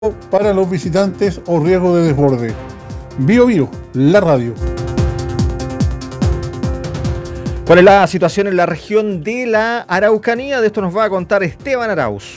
para los visitantes o riesgo de desborde. Bio Bio, la radio. ¿Cuál es la situación en la región de la Araucanía? De esto nos va a contar Esteban Arauz.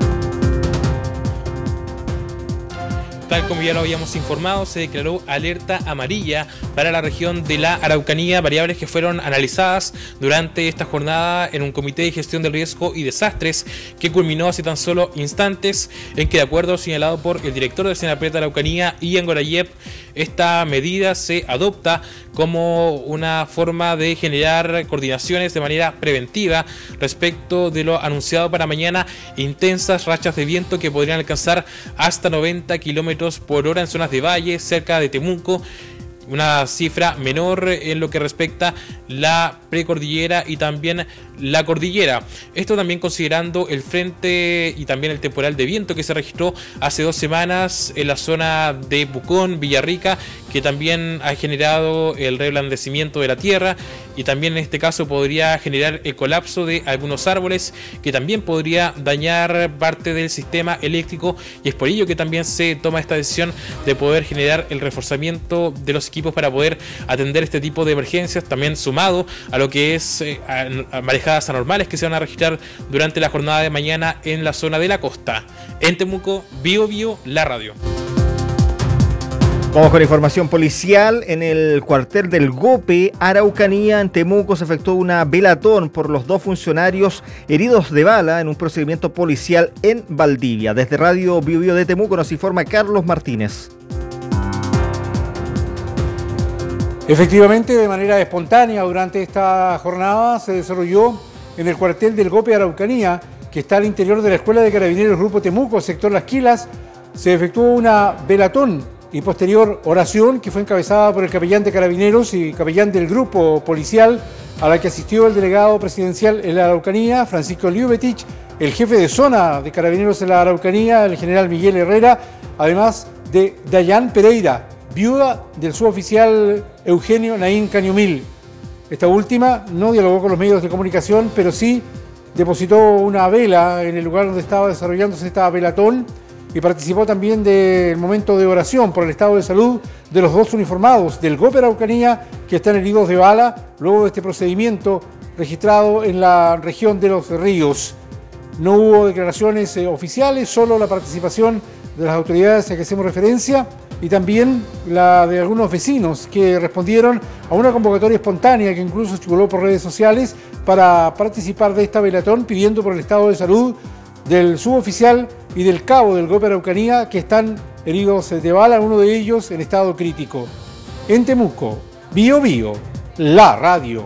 Tal como ya lo habíamos informado, se declaró alerta amarilla para la región de la Araucanía, variables que fueron analizadas durante esta jornada en un comité de gestión del riesgo y desastres que culminó hace tan solo instantes, en que de acuerdo señalado por el director del Senapred de Araucanía, Ian Gorayev, esta medida se adopta como una forma de generar coordinaciones de manera preventiva respecto de lo anunciado para mañana, intensas rachas de viento que podrían alcanzar hasta 90 kilómetros por hora en zonas de valle, cerca de Temuco, una cifra menor en lo que respecta la precordillera y también la cordillera. Esto también considerando el frente y también el temporal de viento que se registró hace 2 semanas en la zona de Pucón, Villarrica, que también ha generado el reblandecimiento de la tierra y también en este caso podría generar el colapso de algunos árboles, que también podría dañar parte del sistema eléctrico, y es por ello que también se toma esta decisión de poder generar el reforzamiento de los equipos para poder atender este tipo de emergencias, también sumado a lo que es a marejadas anormales que se van a registrar durante la jornada de mañana en la zona de la costa. En Temuco, Bio Bio, la radio. Vamos con información policial. En el cuartel del Gope, Araucanía, en Temuco, se efectuó una velatón por los 2 funcionarios heridos de bala en un procedimiento policial en Valdivia. Desde Radio Bio Bio de Temuco nos informa Carlos Martínez. Efectivamente, de manera espontánea durante esta jornada se desarrolló en el cuartel del Gope Araucanía, que está al interior de la Escuela de Carabineros Grupo Temuco, sector Las Quilas. Se efectuó una velatón y posterior oración que fue encabezada por el capellán de Carabineros y capellán del grupo policial, a la que asistió el delegado presidencial en la Araucanía, Francisco Liubetich, el jefe de zona de Carabineros en la Araucanía, el general Miguel Herrera, además de Dayan Pereira, viuda del suboficial Eugenio Naín Cañumil. Esta última no dialogó con los medios de comunicación, pero sí depositó una vela en el lugar donde estaba desarrollándose esta velatón y participó también del momento de oración por el estado de salud de los 2 uniformados del Gope Araucanía que están heridos de bala luego de este procedimiento registrado en la región de Los Ríos. No hubo declaraciones oficiales, solo la participación de las autoridades a que hacemos referencia y también la de algunos vecinos que respondieron a una convocatoria espontánea que incluso circuló por redes sociales para participar de esta velatón, pidiendo por el estado de salud del suboficial y del cabo del Gope Araucanía, que están heridos de bala, uno de ellos en estado crítico. En Temuco, Bio Bio, la radio.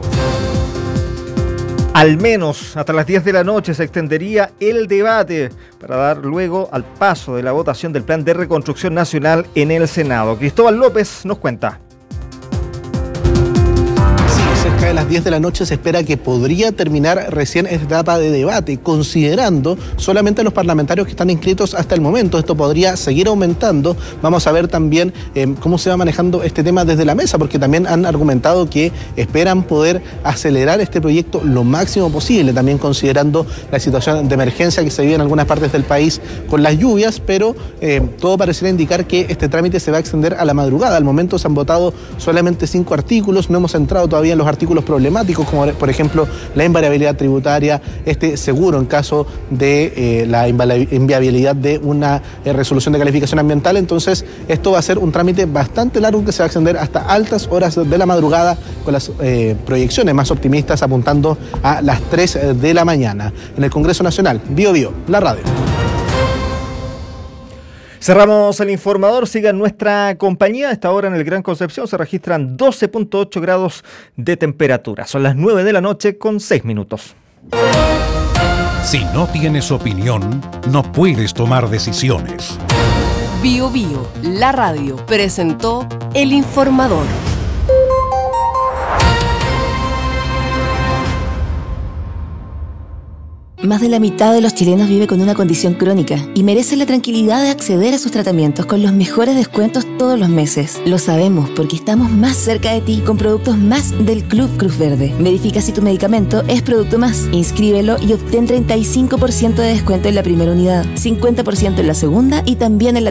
Al menos hasta las 10 de la noche se extendería el debate para dar luego al paso de la votación del Plan de Reconstrucción Nacional en el Senado. Cristóbal López nos cuenta. Cerca de las 10 de la noche se espera que podría terminar recién esta etapa de debate, considerando solamente los parlamentarios que están inscritos hasta el momento. Esto podría seguir aumentando. Vamos a ver también cómo se va manejando este tema desde la mesa, porque también han argumentado que esperan poder acelerar este proyecto lo máximo posible, también considerando la situación de emergencia que se vive en algunas partes del país con las lluvias, pero todo pareciera indicar que este trámite se va a extender a la madrugada. Al momento se han votado solamente 5 artículos, no hemos entrado todavía en los artículos problemáticos, como por ejemplo la invariabilidad tributaria, este seguro en caso de la inviabilidad de una resolución de calificación ambiental. Entonces esto va a ser un trámite bastante largo que se va a extender hasta altas horas de la madrugada, con las proyecciones más optimistas apuntando a las 3 de la mañana. En el Congreso Nacional, Bio Bio, la radio. Cerramos el informador, sigan nuestra compañía. A esta hora en el Gran Concepción se registran 12.8 grados de temperatura. Son las 9 de la noche con 6 minutos. Si no tienes opinión, no puedes tomar decisiones. Bio Bio, la radio, presentó el informador. Más de la mitad de los chilenos vive con una condición crónica y merece la tranquilidad de acceder a sus tratamientos con los mejores descuentos todos los meses. Lo sabemos porque estamos más cerca de ti con productos más del Club Cruz Verde. Verifica si tu medicamento es Producto Más. Inscríbelo y obtén 35% de descuento en la primera unidad, 50% en la segunda y también en la